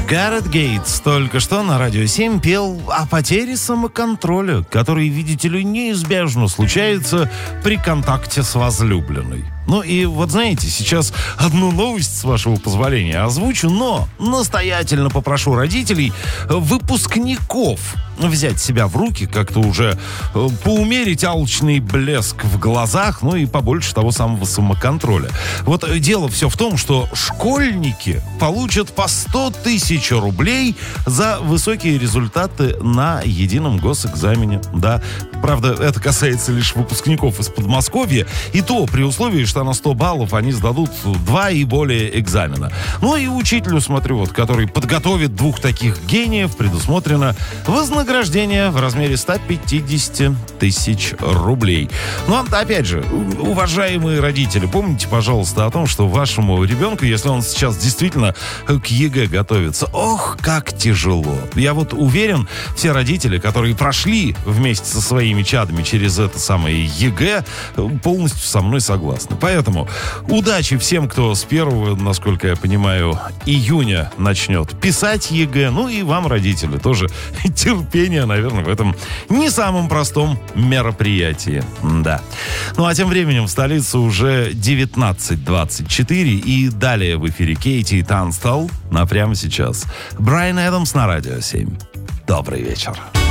Гаррет Гейтс только что на Радио 7 пел о потере самоконтроля, который, видите ли, неизбежно случается при контакте с возлюбленной. Ну и вот знаете, сейчас одну новость, с вашего позволения, озвучу, но настоятельно попрошу родителей, выпускников, взять себя в руки, как-то уже поумерить алчный блеск в глазах, ну и побольше того самого самоконтроля. Вот дело все в том, что школьники получат по 100 тысяч рублей за высокие результаты на едином госэкзамене. Да, правда, это касается лишь выпускников из Подмосковья, и то при условии, что на 100 баллов они сдадут 2 и более экзамена. Ну и учителю, смотрю, вот, который подготовит 2 таких гениев, предусмотрено вознаграждение в размере 150 тысяч рублей. Ну, а опять же, уважаемые родители, помните, пожалуйста, о том, что вашему ребенку, если он сейчас действительно к ЕГЭ готовится, ох, как тяжело. Я вот уверен, все родители, которые прошли вместе со своими чадами через это самое ЕГЭ, полностью со мной согласны. Поэтому удачи всем, кто с 1, насколько я понимаю, июня начнет писать ЕГЭ. Ну и вам, родители, тоже терпения, наверное, в этом не самом простом мероприятии. Да. Ну а тем временем в столице уже 19:24, и далее в эфире Кейти и Танстал на прямо сейчас. Брайан Эдамс на Радио 7. Добрый вечер.